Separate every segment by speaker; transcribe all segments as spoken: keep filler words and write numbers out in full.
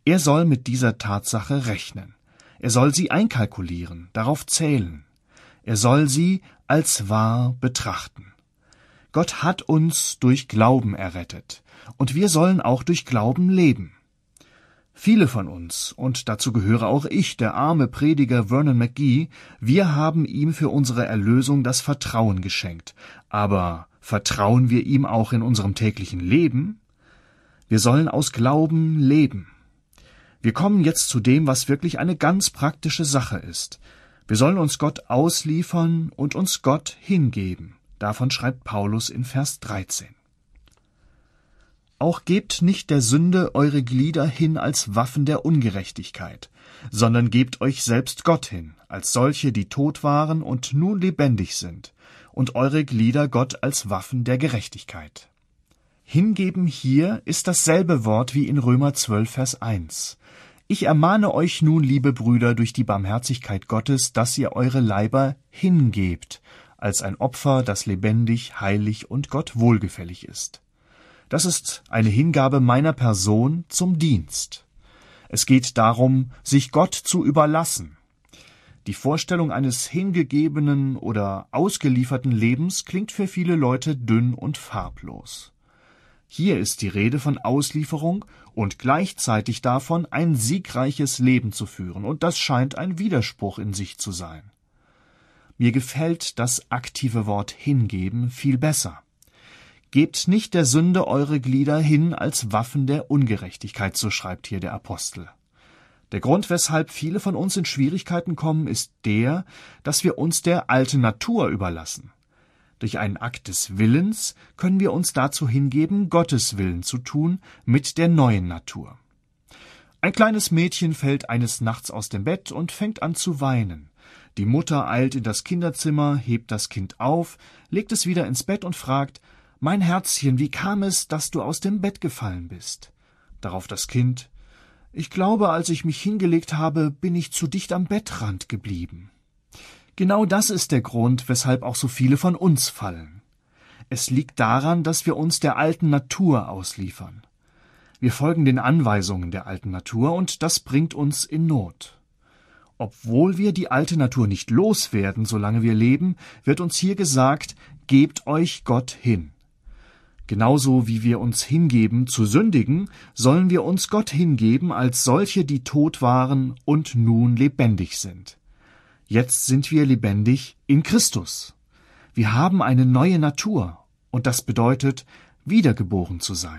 Speaker 1: Er soll mit dieser Tatsache rechnen. Er soll sie einkalkulieren, darauf zählen. Er soll sie als wahr betrachten. Gott hat uns durch Glauben errettet, und wir sollen auch durch Glauben leben. Viele von uns, und dazu gehöre auch ich, der arme Prediger Vernon McGee, wir haben ihm für unsere Erlösung das Vertrauen geschenkt. Aber vertrauen wir ihm auch in unserem täglichen Leben? Wir sollen aus Glauben leben. Wir kommen jetzt zu dem, was wirklich eine ganz praktische Sache ist. Wir sollen uns Gott ausliefern und uns Gott hingeben. Davon schreibt Paulus in Vers dreizehn. Auch gebt nicht der Sünde eure Glieder hin als Waffen der Ungerechtigkeit, sondern gebt euch selbst Gott hin, als solche, die tot waren und nun lebendig sind, und eure Glieder Gott als Waffen der Gerechtigkeit. Hingeben hier ist dasselbe Wort wie in Römer zwölf, Vers eins. Ich ermahne euch nun, liebe Brüder, durch die Barmherzigkeit Gottes, dass ihr eure Leiber hingebt, als ein Opfer, das lebendig, heilig und Gott wohlgefällig ist. Das ist eine Hingabe meiner Person zum Dienst. Es geht darum, sich Gott zu überlassen. Die Vorstellung eines hingegebenen oder ausgelieferten Lebens klingt für viele Leute dünn und farblos. Hier ist die Rede von Auslieferung und gleichzeitig davon, ein siegreiches Leben zu führen, und das scheint ein Widerspruch in sich zu sein. Mir gefällt das aktive Wort hingeben viel besser. Gebt nicht der Sünde eure Glieder hin als Waffen der Ungerechtigkeit, so schreibt hier der Apostel. Der Grund, weshalb viele von uns in Schwierigkeiten kommen, ist der, dass wir uns der alten Natur überlassen. Durch einen Akt des Willens können wir uns dazu hingeben, Gottes Willen zu tun mit der neuen Natur. Ein kleines Mädchen fällt eines Nachts aus dem Bett und fängt an zu weinen. Die Mutter eilt in das Kinderzimmer, hebt das Kind auf, legt es wieder ins Bett und fragt: »Mein Herzchen, wie kam es, dass du aus dem Bett gefallen bist?« Darauf das Kind: »Ich glaube, als ich mich hingelegt habe, bin ich zu dicht am Bettrand geblieben.« Genau das ist der Grund, weshalb auch so viele von uns fallen. Es liegt daran, dass wir uns der alten Natur ausliefern. Wir folgen den Anweisungen der alten Natur, und das bringt uns in Not. Obwohl wir die alte Natur nicht loswerden, solange wir leben, wird uns hier gesagt: Gebt euch Gott hin. Genauso wie wir uns hingeben zu sündigen, sollen wir uns Gott hingeben als solche, die tot waren und nun lebendig sind. Jetzt sind wir lebendig in Christus. Wir haben eine neue Natur, und das bedeutet, wiedergeboren zu sein.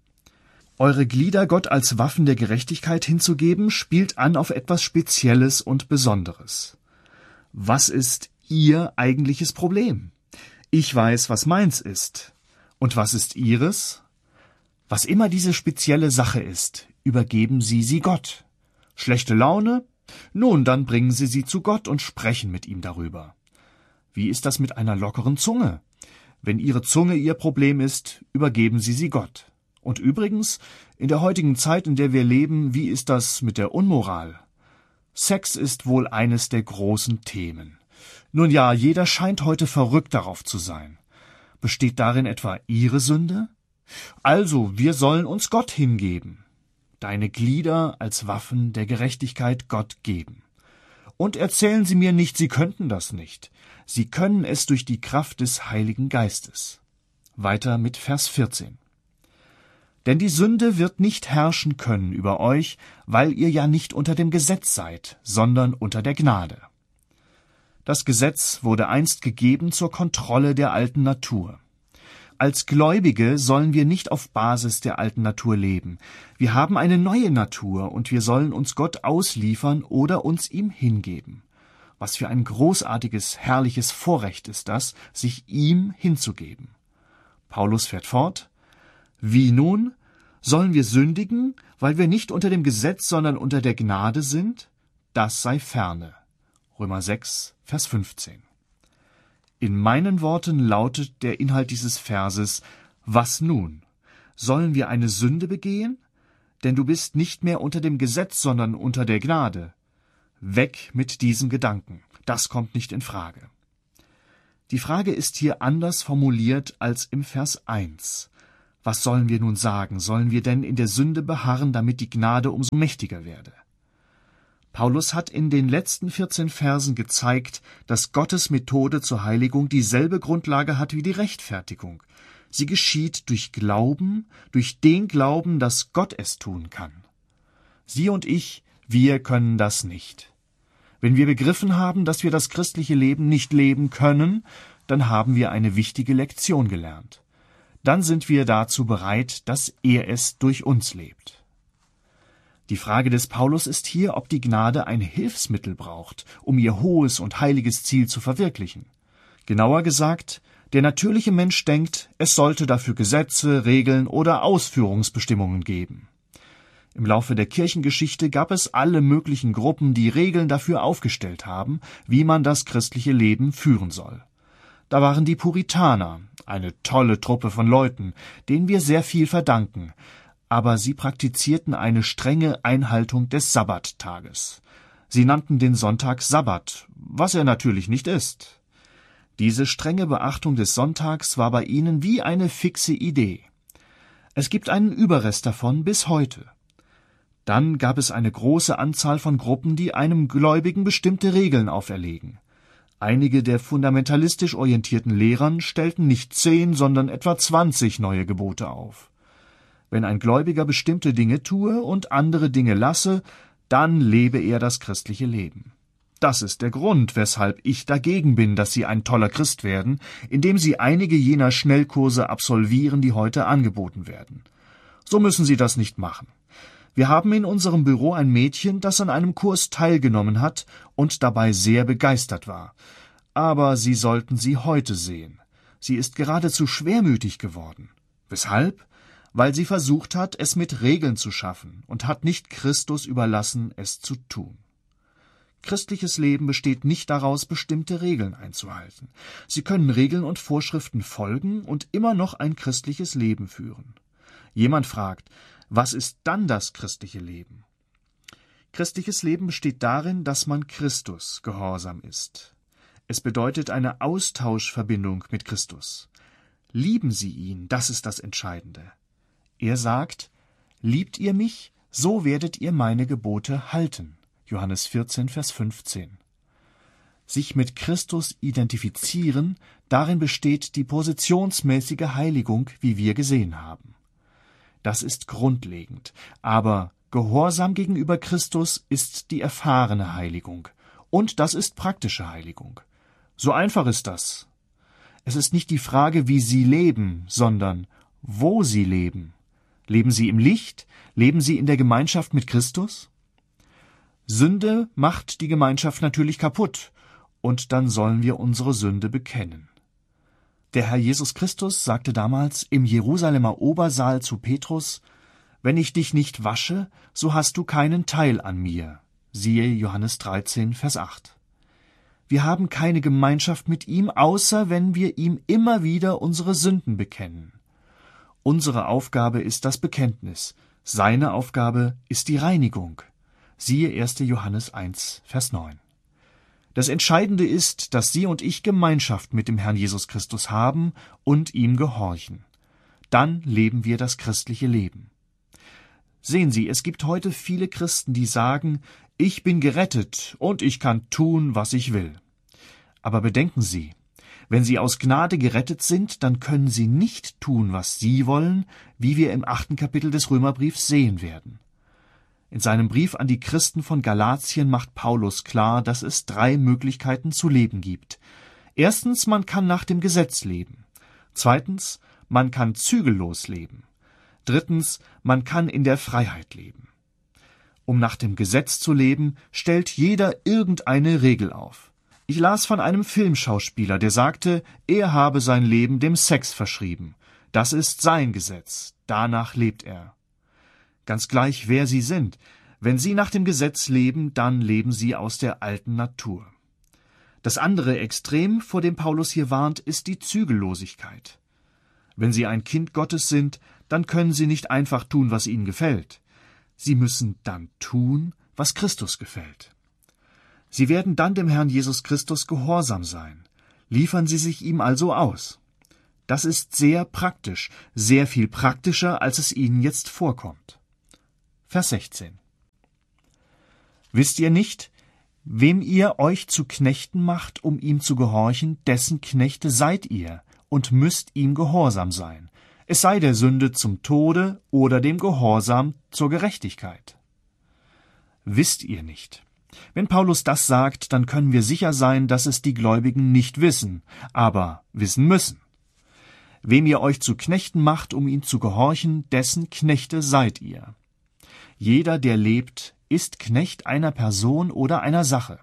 Speaker 1: Eure Glieder Gott als Waffen der Gerechtigkeit hinzugeben, spielt an auf etwas Spezielles und Besonderes. Was ist Ihr eigentliches Problem? Ich weiß, was meins ist. Und was ist Ihres? Was immer diese spezielle Sache ist, übergeben Sie sie Gott. Schlechte Laune? Nun, dann bringen Sie sie zu Gott und sprechen mit ihm darüber. Wie ist das mit einer lockeren Zunge? Wenn Ihre Zunge Ihr Problem ist, übergeben Sie sie Gott. Und übrigens, in der heutigen Zeit, in der wir leben, wie ist das mit der Unmoral? Sex ist wohl eines der großen Themen. Nun ja, jeder scheint heute verrückt darauf zu sein. Besteht darin etwa Ihre Sünde? Also, wir sollen uns Gott hingeben. Deine Glieder als Waffen der Gerechtigkeit Gott geben. Und erzählen Sie mir nicht, Sie könnten das nicht. Sie können es durch die Kraft des Heiligen Geistes. Weiter mit Vers vierzehn. Denn die Sünde wird nicht herrschen können über euch, weil ihr ja nicht unter dem Gesetz seid, sondern unter der Gnade. Das Gesetz wurde einst gegeben zur Kontrolle der alten Natur. Als Gläubige sollen wir nicht auf Basis der alten Natur leben. Wir haben eine neue Natur, und wir sollen uns Gott ausliefern oder uns ihm hingeben. Was für ein großartiges, herrliches Vorrecht ist das, sich ihm hinzugeben. Paulus fährt fort: Wie nun? Sollen wir sündigen, weil wir nicht unter dem Gesetz, sondern unter der Gnade sind? Das sei ferne. Römer sechs, Vers fünfzehn. In meinen Worten lautet der Inhalt dieses Verses: Was nun? Sollen wir eine Sünde begehen? Denn du bist nicht mehr unter dem Gesetz, sondern unter der Gnade. Weg mit diesem Gedanken. Das kommt nicht in Frage. Die Frage ist hier anders formuliert als im Vers eins. Was sollen wir nun sagen? Sollen wir denn in der Sünde beharren, damit die Gnade umso mächtiger werde? Paulus hat in den letzten vierzehn Versen gezeigt, dass Gottes Methode zur Heiligung dieselbe Grundlage hat wie die Rechtfertigung. Sie geschieht durch Glauben, durch den Glauben, dass Gott es tun kann. Sie und ich, wir können das nicht. Wenn wir begriffen haben, dass wir das christliche Leben nicht leben können, dann haben wir eine wichtige Lektion gelernt. Dann sind wir dazu bereit, dass er es durch uns lebt. Die Frage des Paulus ist hier, ob die Gnade ein Hilfsmittel braucht, um ihr hohes und heiliges Ziel zu verwirklichen. Genauer gesagt, der natürliche Mensch denkt, es sollte dafür Gesetze, Regeln oder Ausführungsbestimmungen geben. Im Laufe der Kirchengeschichte gab es alle möglichen Gruppen, die Regeln dafür aufgestellt haben, wie man das christliche Leben führen soll. Da waren die Puritaner, eine tolle Truppe von Leuten, denen wir sehr viel verdanken, aber sie praktizierten eine strenge Einhaltung des Sabbattages. Sie nannten den Sonntag Sabbat, was er natürlich nicht ist. Diese strenge Beachtung des Sonntags war bei ihnen wie eine fixe Idee. Es gibt einen Überrest davon bis heute. Dann gab es eine große Anzahl von Gruppen, die einem Gläubigen bestimmte Regeln auferlegen. Einige der fundamentalistisch orientierten Lehrern stellten nicht zehn, sondern etwa zwanzig neue Gebote auf. Wenn ein Gläubiger bestimmte Dinge tue und andere Dinge lasse, dann lebe er das christliche Leben. Das ist der Grund, weshalb ich dagegen bin, dass Sie ein toller Christ werden, indem Sie einige jener Schnellkurse absolvieren, die heute angeboten werden. So müssen Sie das nicht machen. Wir haben in unserem Büro ein Mädchen, das an einem Kurs teilgenommen hat und dabei sehr begeistert war. Aber Sie sollten sie heute sehen. Sie ist geradezu schwermütig geworden. Weshalb? Weil sie versucht hat, es mit Regeln zu schaffen und hat nicht Christus überlassen, es zu tun. Christliches Leben besteht nicht daraus, bestimmte Regeln einzuhalten. Sie können Regeln und Vorschriften folgen und immer noch ein christliches Leben führen. Jemand fragt, was ist dann das christliche Leben? Christliches Leben besteht darin, dass man Christus gehorsam ist. Es bedeutet eine Austauschverbindung mit Christus. Lieben Sie ihn, das ist das Entscheidende. Er sagt, liebt ihr mich, so werdet ihr meine Gebote halten. Johannes vierzehn, Vers fünfzehn. Sich mit Christus identifizieren, darin besteht die positionsmäßige Heiligung, wie wir gesehen haben. Das ist grundlegend, aber Gehorsam gegenüber Christus ist die erfahrene Heiligung, und das ist praktische Heiligung. So einfach ist das. Es ist nicht die Frage, wie Sie leben, sondern wo Sie leben. Leben Sie im Licht? Leben Sie in der Gemeinschaft mit Christus? Sünde macht die Gemeinschaft natürlich kaputt, und dann sollen wir unsere Sünde bekennen. Der Herr Jesus Christus sagte damals im Jerusalemer Obersaal zu Petrus, »Wenn ich dich nicht wasche, so hast du keinen Teil an mir.« Siehe Johannes dreizehn, Vers acht. Wir haben keine Gemeinschaft mit ihm, außer wenn wir ihm immer wieder unsere Sünden bekennen. Unsere Aufgabe ist das Bekenntnis, seine Aufgabe ist die Reinigung. Siehe erster Johannes eins, Vers neun. Das Entscheidende ist, dass Sie und ich Gemeinschaft mit dem Herrn Jesus Christus haben und ihm gehorchen. Dann leben wir das christliche Leben. Sehen Sie, es gibt heute viele Christen, die sagen, ich bin gerettet und ich kann tun, was ich will. Aber bedenken Sie, wenn Sie aus Gnade gerettet sind, dann können Sie nicht tun, was Sie wollen, wie wir im achten Kapitel des Römerbriefs sehen werden. In seinem Brief an die Christen von Galatien macht Paulus klar, dass es drei Möglichkeiten zu leben gibt. Erstens, man kann nach dem Gesetz leben. Zweitens, man kann zügellos leben. Drittens, man kann in der Freiheit leben. Um nach dem Gesetz zu leben, stellt jeder irgendeine Regel auf. Ich las von einem Filmschauspieler, der sagte, er habe sein Leben dem Sex verschrieben. Das ist sein Gesetz, danach lebt er. Ganz gleich, wer Sie sind. Wenn Sie nach dem Gesetz leben, dann leben Sie aus der alten Natur. Das andere Extrem, vor dem Paulus hier warnt, ist die Zügellosigkeit. Wenn Sie ein Kind Gottes sind, dann können Sie nicht einfach tun, was Ihnen gefällt. Sie müssen dann tun, was Christus gefällt. Sie werden dann dem Herrn Jesus Christus gehorsam sein. Liefern Sie sich ihm also aus. Das ist sehr praktisch, sehr viel praktischer, als es Ihnen jetzt vorkommt. Vers sechzehn. Wisst ihr nicht, wem ihr euch zu Knechten macht, um ihm zu gehorchen, dessen Knechte seid ihr und müsst ihm gehorsam sein, es sei der Sünde zum Tode oder dem Gehorsam zur Gerechtigkeit. Wisst ihr nicht? Wenn Paulus das sagt, dann können wir sicher sein, dass es die Gläubigen nicht wissen, aber wissen müssen. Wem ihr euch zu Knechten macht, um ihm zu gehorchen, dessen Knechte seid ihr. Jeder, der lebt, ist Knecht einer Person oder einer Sache.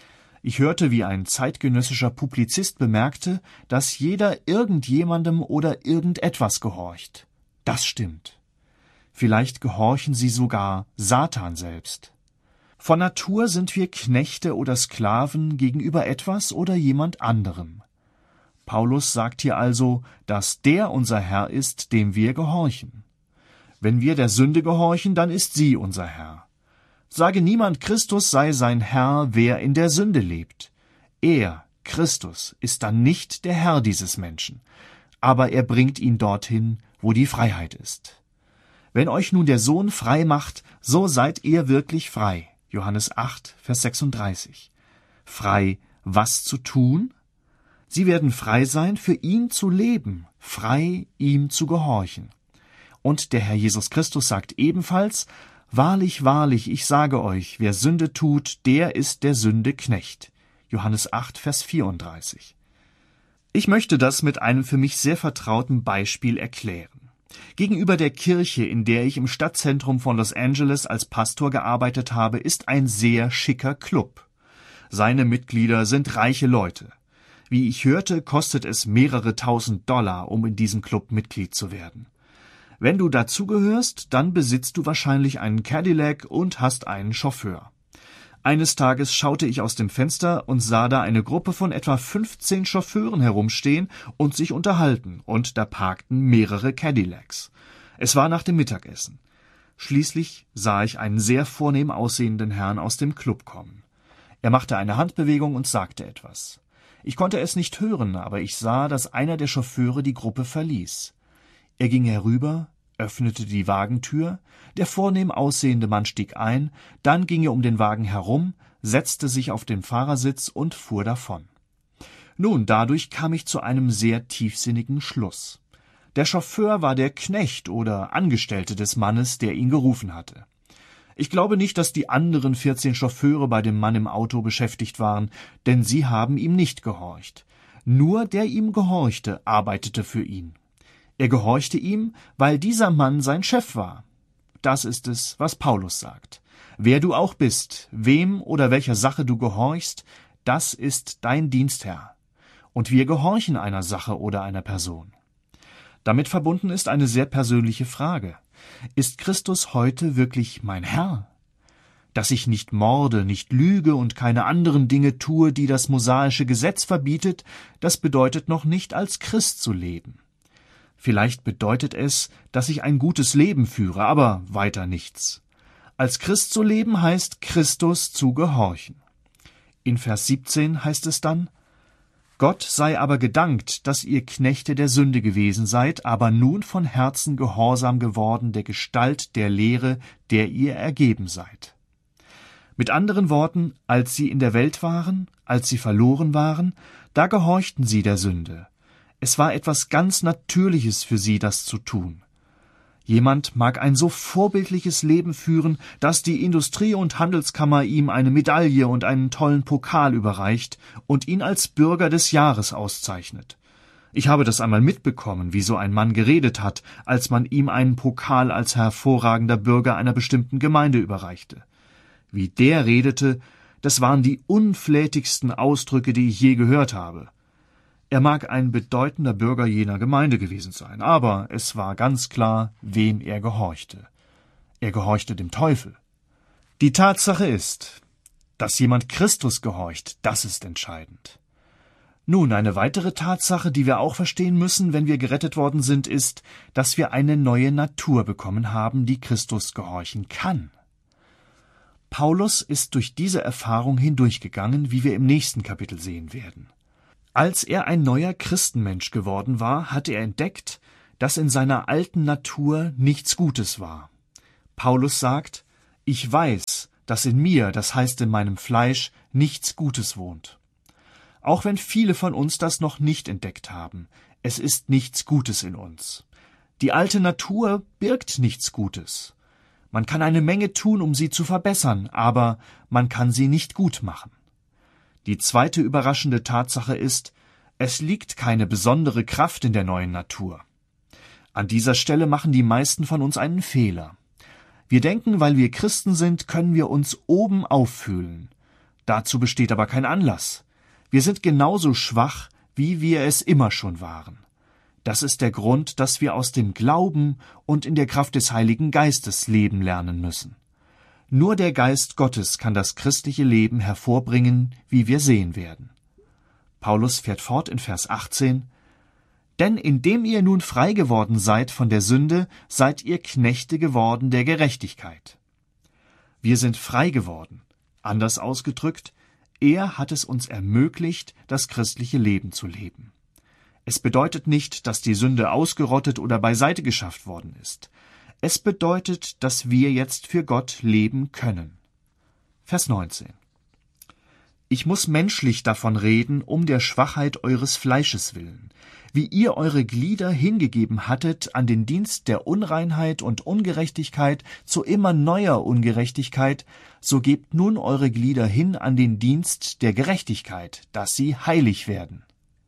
Speaker 1: Ich hörte, wie ein zeitgenössischer Publizist bemerkte, dass jeder irgendjemandem oder irgendetwas gehorcht. Das stimmt. Vielleicht gehorchen sie sogar Satan selbst. Von Natur sind wir Knechte oder Sklaven gegenüber etwas oder jemand anderem. Paulus sagt hier also, dass der unser Herr ist, dem wir gehorchen. Wenn wir der Sünde gehorchen, dann ist sie unser Herr. Sage niemand, Christus sei sein Herr, wer in der Sünde lebt. Er, Christus, ist dann nicht der Herr dieses Menschen, aber er bringt ihn dorthin, wo die Freiheit ist. Wenn euch nun der Sohn frei macht, so seid ihr wirklich frei. Johannes acht, Vers sechsunddreißig. Frei, was zu tun? Sie werden frei sein, für ihn zu leben, frei, ihm zu gehorchen. Und der Herr Jesus Christus sagt ebenfalls, Wahrlich, wahrlich, ich sage euch, wer Sünde tut, der ist der Sünde Knecht. Johannes acht, Vers vierunddreißig. Ich möchte das mit einem für mich sehr vertrauten Beispiel erklären. Gegenüber der Kirche, in der ich im Stadtzentrum von Los Angeles als Pastor gearbeitet habe, ist ein sehr schicker Club. Seine Mitglieder sind reiche Leute. Wie ich hörte, kostet es mehrere tausend Dollar, um in diesem Club Mitglied zu werden. Wenn du dazugehörst, dann besitzt du wahrscheinlich einen Cadillac und hast einen Chauffeur. Eines Tages schaute ich aus dem Fenster und sah da eine Gruppe von etwa fünfzehn Chauffeuren herumstehen und sich unterhalten, und da parkten mehrere Cadillacs. Es war nach dem Mittagessen. Schließlich sah ich einen sehr vornehm aussehenden Herrn aus dem Club kommen. Er machte eine Handbewegung und sagte etwas. Ich konnte es nicht hören, aber ich sah, dass einer der Chauffeure die Gruppe verließ. Er ging herüber, öffnete die Wagentür, der vornehm aussehende Mann stieg ein, dann ging er um den Wagen herum, setzte sich auf den Fahrersitz und fuhr davon. Nun, dadurch kam ich zu einem sehr tiefsinnigen Schluss. Der Chauffeur war der Knecht oder Angestellte des Mannes, der ihn gerufen hatte. Ich glaube nicht, dass die anderen vierzehn Chauffeure bei dem Mann im Auto beschäftigt waren, denn sie haben ihm nicht gehorcht. Nur der ihm gehorchte, arbeitete für ihn. Er gehorchte ihm, weil dieser Mann sein Chef war. Das ist es, was Paulus sagt. Wer du auch bist, wem oder welcher Sache du gehorchst, das ist dein Dienstherr. Und wir gehorchen einer Sache oder einer Person. Damit verbunden ist eine sehr persönliche Frage. Ist Christus heute wirklich mein Herr? Dass ich nicht morde, nicht lüge und keine anderen Dinge tue, die das mosaische Gesetz verbietet, das bedeutet noch nicht, als Christ zu leben. Vielleicht bedeutet es, dass ich ein gutes Leben führe, aber weiter nichts. Als Christ zu leben heißt, Christus zu gehorchen. In Vers siebzehn heißt es dann, Gott sei aber gedankt, dass ihr Knechte der Sünde gewesen seid, aber nun von Herzen gehorsam geworden der Gestalt der Lehre, der ihr ergeben seid. Mit anderen Worten, als sie in der Welt waren, als sie verloren waren, da gehorchten sie der Sünde. Es war etwas ganz Natürliches für sie, das zu tun. Jemand mag ein so vorbildliches Leben führen, dass die Industrie- und Handelskammer ihm eine Medaille und einen tollen Pokal überreicht und ihn als Bürger des Jahres auszeichnet. Ich habe das einmal mitbekommen, wie so ein Mann geredet hat, als man ihm einen Pokal als hervorragender Bürger einer bestimmten Gemeinde überreichte. Wie der redete, das waren die unflätigsten Ausdrücke, die ich je gehört habe. Er mag ein bedeutender Bürger jener Gemeinde gewesen sein, aber es war ganz klar, wem er gehorchte. Er gehorchte dem Teufel. Die Tatsache ist, dass jemand Christus gehorcht, das ist entscheidend. Nun, eine weitere Tatsache, die wir auch verstehen müssen, wenn wir gerettet worden sind, ist, dass wir eine neue Natur bekommen haben, die Christus gehorchen kann. Paulus ist durch diese Erfahrung hindurchgegangen, wie wir im nächsten Kapitel sehen werden. Als er ein neuer Christenmensch geworden war, hatte er entdeckt, dass in seiner alten Natur nichts Gutes war. Paulus sagt, ich weiß, dass in mir, das heißt in meinem Fleisch, nichts Gutes wohnt. Auch wenn viele von uns das noch nicht entdeckt haben, es ist nichts Gutes in uns. Die alte Natur birgt nichts Gutes. Man kann eine Menge tun, um sie zu verbessern, aber man kann sie nicht gut machen. Die zweite überraschende Tatsache ist, es liegt keine besondere Kraft in der neuen Natur. An dieser Stelle machen die meisten von uns einen Fehler. Wir denken, weil wir Christen sind, können wir uns oben auffühlen. Dazu besteht aber kein Anlass. Wir sind genauso schwach, wie wir es immer schon waren. Das ist der Grund, dass wir aus dem Glauben und in der Kraft des Heiligen Geistes leben lernen müssen. Nur der Geist Gottes kann das christliche Leben hervorbringen, wie wir sehen werden. Paulus fährt fort in Vers achtzehn: Denn indem ihr nun frei geworden seid von der Sünde, seid ihr Knechte geworden der Gerechtigkeit. Wir sind frei geworden. Anders ausgedrückt, er hat es uns ermöglicht, das christliche Leben zu leben. Es bedeutet nicht, dass die Sünde ausgerottet oder beiseite geschafft worden ist. Es bedeutet, dass wir jetzt für Gott leben können. Vers neunzehn. Ich muss menschlich davon reden, um der Schwachheit eures Fleisches willen, wie ihr eure Glieder hingegeben hattet an den Dienst der Unreinheit und Ungerechtigkeit zu immer neuer Ungerechtigkeit, so gebt nun eure Glieder hin an den Dienst der Gerechtigkeit, dass sie heilig werden.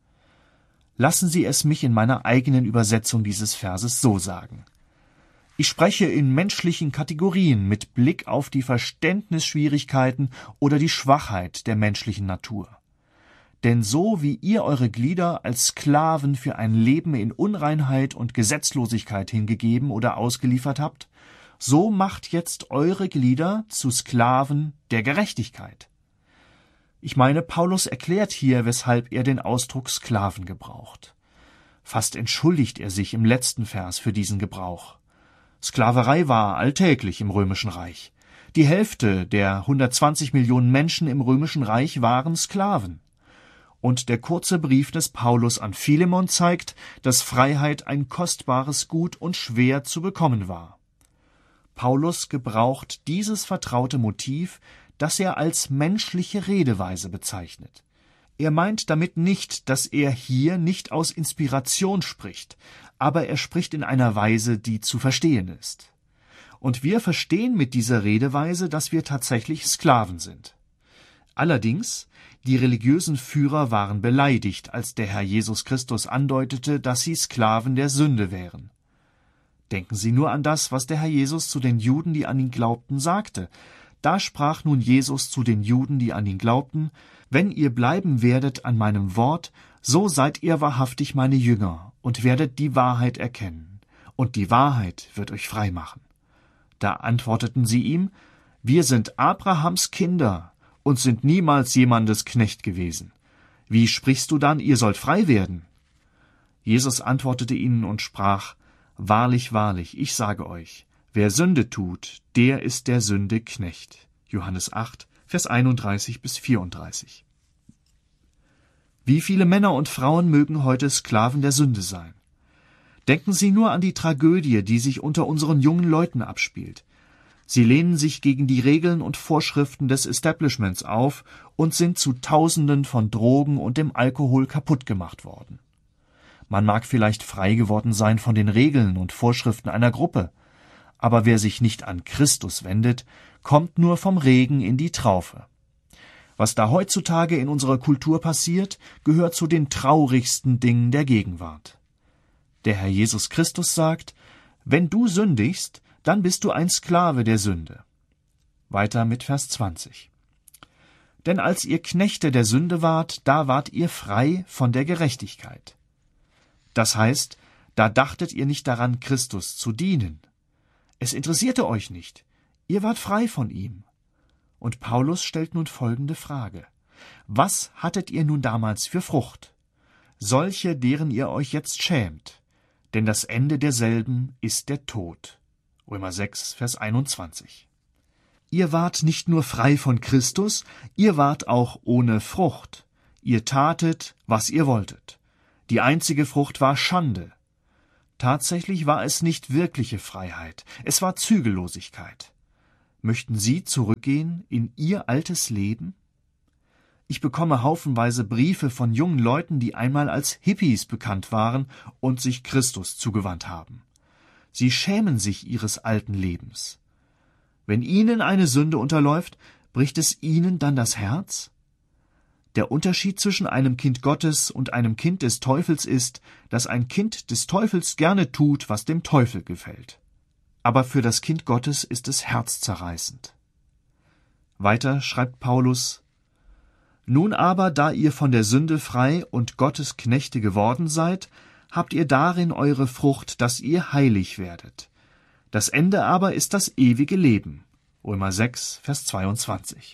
Speaker 1: Lassen Sie es mich in meiner eigenen Übersetzung dieses Verses so sagen. Ich spreche in menschlichen Kategorien mit Blick auf die Verständnisschwierigkeiten oder die Schwachheit der menschlichen Natur. Denn so wie ihr eure Glieder als Sklaven für ein Leben in Unreinheit und Gesetzlosigkeit hingegeben oder ausgeliefert habt, so macht jetzt eure Glieder zu Sklaven der Gerechtigkeit. Ich meine, Paulus erklärt hier, weshalb er den Ausdruck Sklaven gebraucht. Fast entschuldigt er sich im letzten Vers für diesen Gebrauch. Sklaverei war alltäglich im Römischen Reich. Die Hälfte der hundertzwanzig Millionen Menschen im Römischen Reich waren Sklaven. Und der kurze Brief des Paulus an Philemon zeigt, dass Freiheit ein kostbares Gut und schwer zu bekommen war. Paulus gebraucht dieses vertraute Motiv, das er als menschliche Redeweise bezeichnet. Er meint damit nicht, dass er hier nicht aus Inspiration spricht, aber er spricht in einer Weise, die zu verstehen ist. Und wir verstehen mit dieser Redeweise, dass wir tatsächlich Sklaven sind. Allerdings, die religiösen Führer waren beleidigt, als der Herr Jesus Christus andeutete, dass sie Sklaven der Sünde wären. Denken Sie nur an das, was der Herr Jesus zu den Juden, die an ihn glaubten, sagte. Da sprach nun Jesus zu den Juden, die an ihn glaubten: Wenn ihr bleiben werdet an meinem Wort, so seid ihr wahrhaftig meine Jünger und werdet die Wahrheit erkennen, und die Wahrheit wird euch frei machen. Da antworteten sie ihm: Wir sind Abrahams Kinder und sind niemals jemandes Knecht gewesen. Wie sprichst du dann, ihr sollt frei werden? Jesus antwortete ihnen und sprach: Wahrlich, wahrlich, ich sage euch, wer Sünde tut, der ist der Sünde Knecht. Johannes acht, Vers einunddreißig bis vierunddreißig. Wie viele Männer und Frauen mögen heute Sklaven der Sünde sein? Denken Sie nur an die Tragödie, die sich unter unseren jungen Leuten abspielt. Sie lehnen sich gegen die Regeln und Vorschriften des Establishments auf und sind zu Tausenden von Drogen und dem Alkohol kaputt gemacht worden. Man mag vielleicht frei geworden sein von den Regeln und Vorschriften einer Gruppe, aber wer sich nicht an Christus wendet, kommt nur vom Regen in die Traufe. Was da heutzutage in unserer Kultur passiert, gehört zu den traurigsten Dingen der Gegenwart. Der Herr Jesus Christus sagt: Wenn du sündigst, dann bist du ein Sklave der Sünde. Weiter mit Vers zwanzig. Denn als ihr Knechte der Sünde wart, da wart ihr frei von der Gerechtigkeit. Das heißt, da dachtet ihr nicht daran, Christus zu dienen. Es interessierte euch nicht. Ihr wart frei von ihm. Und Paulus stellt nun folgende Frage: Was hattet ihr nun damals für Frucht? Solche, deren ihr euch jetzt schämt. Denn das Ende derselben ist der Tod. Römer sechs, Vers einundzwanzig. Ihr wart nicht nur frei von Christus, ihr wart auch ohne Frucht. Ihr tatet, was ihr wolltet. Die einzige Frucht war Schande. Tatsächlich war es nicht wirkliche Freiheit, es war Zügellosigkeit. Möchten Sie zurückgehen in Ihr altes Leben? Ich bekomme haufenweise Briefe von jungen Leuten, die einmal als Hippies bekannt waren und sich Christus zugewandt haben. Sie schämen sich ihres alten Lebens. Wenn ihnen eine Sünde unterläuft, bricht es ihnen dann das Herz? Der Unterschied zwischen einem Kind Gottes und einem Kind des Teufels ist, dass ein Kind des Teufels gerne tut, was dem Teufel gefällt. Aber für das Kind Gottes ist es herzzerreißend. Weiter schreibt Paulus: Nun aber, da ihr von der Sünde frei und Gottes Knechte geworden seid, habt ihr darin eure Frucht, dass ihr heilig werdet. Das Ende aber ist das ewige Leben. Römer sechs, Vers zweiundzwanzig.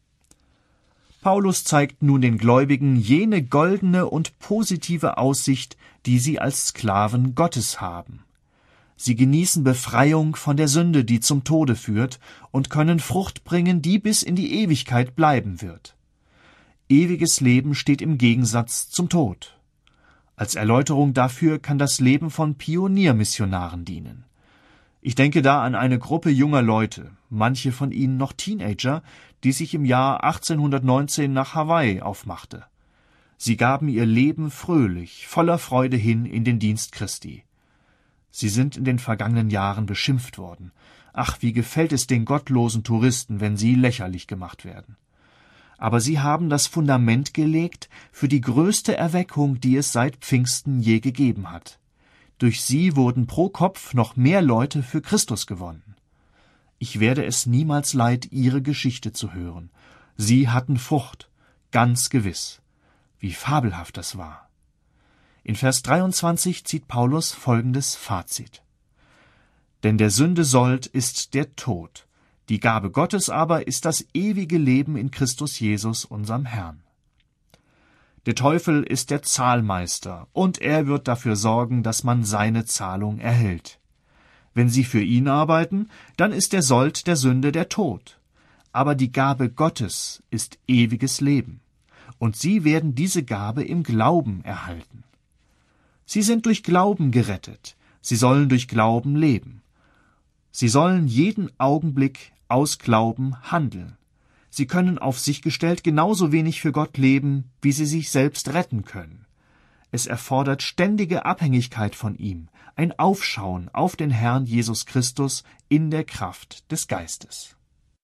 Speaker 1: Paulus zeigt nun den Gläubigen jene goldene und positive Aussicht, die sie als Sklaven Gottes haben. Sie genießen Befreiung von der Sünde, die zum Tode führt, und können Frucht bringen, die bis in die Ewigkeit bleiben wird. Ewiges Leben steht im Gegensatz zum Tod. Als Erläuterung dafür kann das Leben von Pioniermissionaren dienen. Ich denke da an eine Gruppe junger Leute, manche von ihnen noch Teenager, die sich im Jahr achtzehnhundertneunzehn nach Hawaii aufmachte. Sie gaben ihr Leben fröhlich, voller Freude hin in den Dienst Christi. Sie sind in den vergangenen Jahren beschimpft worden. Ach, wie gefällt es den gottlosen Touristen, wenn sie lächerlich gemacht werden. Aber sie haben das Fundament gelegt für die größte Erweckung, die es seit Pfingsten je gegeben hat. Durch sie wurden pro Kopf noch mehr Leute für Christus gewonnen. Ich werde es niemals leid, ihre Geschichte zu hören. Sie hatten Frucht, ganz gewiss. Wie fabelhaft das war. In Vers dreiundzwanzig zieht Paulus folgendes Fazit: Denn der Sünde Sold ist der Tod, die Gabe Gottes aber ist das ewige Leben in Christus Jesus, unserem Herrn. Der Teufel ist der Zahlmeister, und er wird dafür sorgen, dass man seine Zahlung erhält. Wenn Sie für ihn arbeiten, dann ist der Sold der Sünde der Tod. Aber die Gabe Gottes ist ewiges Leben, und Sie werden diese Gabe im Glauben erhalten. Sie sind durch Glauben gerettet, Sie sollen durch Glauben leben. Sie sollen jeden Augenblick aus Glauben handeln. Sie können auf sich gestellt genauso wenig für Gott leben, wie sie sich selbst retten können. Es erfordert ständige Abhängigkeit von ihm, ein Aufschauen auf den Herrn Jesus Christus in der Kraft des Geistes.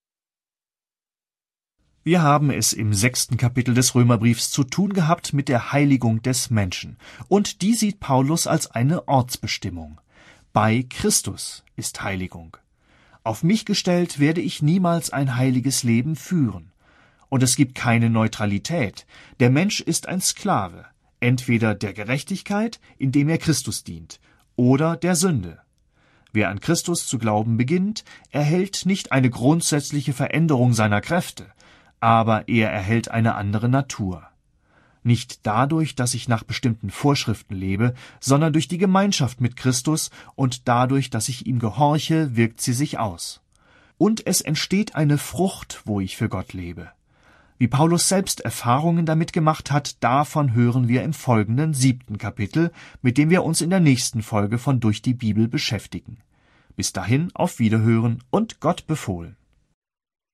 Speaker 1: Wir haben es im sechsten Kapitel des Römerbriefs zu tun gehabt mit der Heiligung des Menschen, und die sieht Paulus als eine Ortsbestimmung. Bei Christus ist Heiligung. Auf mich gestellt werde ich niemals ein heiliges Leben führen. Und es gibt keine Neutralität. Der Mensch ist ein Sklave, entweder der Gerechtigkeit, indem er Christus dient, oder der Sünde. Wer an Christus zu glauben beginnt, erhält nicht eine grundsätzliche Veränderung seiner Kräfte, aber er erhält eine andere Natur. Nicht dadurch, dass ich nach bestimmten Vorschriften lebe, sondern durch die Gemeinschaft mit Christus, und dadurch, dass ich ihm gehorche, wirkt sie sich aus. Und es entsteht eine Frucht, wo ich für Gott lebe. Wie Paulus selbst Erfahrungen damit gemacht hat, davon hören wir im folgenden siebten Kapitel, mit dem wir uns in der nächsten Folge von Durch die Bibel beschäftigen. Bis dahin auf Wiederhören und Gott befohlen.